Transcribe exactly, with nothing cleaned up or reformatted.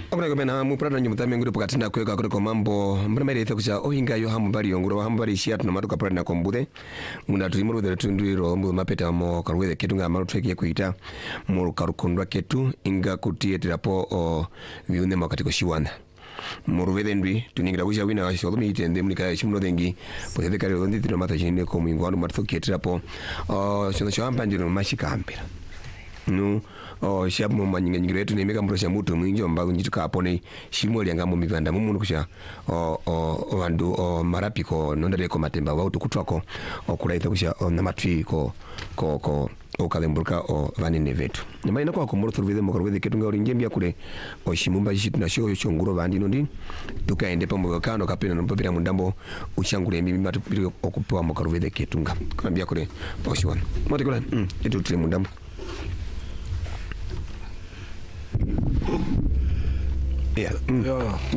Okuna komena muprana nyumta menguri pokati na kweka kwa mambo mbona ita kucha ohinga yo hamu bari yonguro hamu bari shia tuna matuka prana kombude muna tulimuru de tundiro mbu mapeta mo karwede ketu nga maru treki kuita mu karukondwa ketu inga kutie tirapo o viune makati ko shiwana Moruvede ndwi tuningira kusha wina wa shodo mi tende munika shimno dengi potete kare ondi tino mata chine ko mwingwano matso ketirapo o shono shamba ndiro mashika ampira no o shabu mu manyinga nyingire tu nemeka mbrosha mutu mwinjo mbago njituka apone shimo lyanga mu mibanda mu munu kusha o o wandu o marapiko nondare ko matemba wa utukutwako o kulaita kusha na matwi ko ko ko o kalemburka o vanine vetu nyama ina kwa komoro turvide mo karwede ketunga orinjembia kule o shimumba shitu na sho chonguro vandi nondi tukaende pamwe kano kapena no papira mundambo uchangule mimi matupiri okupewa mo karwede ketunga kwambia kule o shiwana mote kule mm etu tule mundambo yeah mm. yeah